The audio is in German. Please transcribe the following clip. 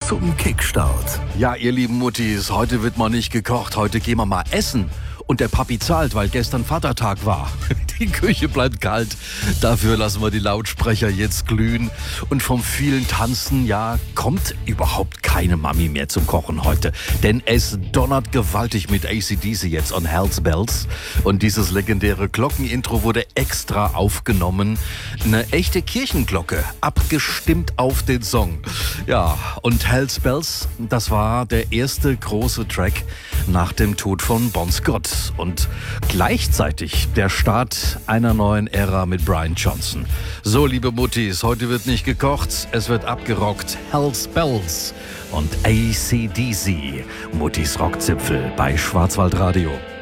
zum Kickstart. Ja, ihr lieben Muttis, heute wird mal nicht gekocht, heute gehen wir mal essen. Und der Papi zahlt, weil gestern Vatertag war. Die Küche bleibt kalt. Dafür lassen wir die Lautsprecher jetzt glühen. Und vom vielen Tanzen, ja, kommt überhaupt keine Mami mehr zum Kochen heute. Denn es donnert gewaltig mit AC/DC jetzt on Hell's Bells. Und dieses legendäre Glockenintro wurde extra aufgenommen. Eine echte Kirchenglocke, abgestimmt auf den Song. Ja, und Hell's Bells, das war der erste große Track nach dem Tod von Bon Scott. Und gleichzeitig der Start einer neuen Ära mit Brian Johnson. So, liebe Muttis, heute wird nicht gekocht, es wird abgerockt. Hell's Bells und AC/DC. Muttis Rockzipfel bei Schwarzwaldradio.